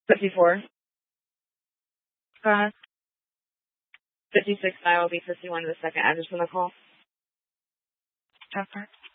54. Go ahead. 56 ILB 51 to the second address on the call. Jennifer.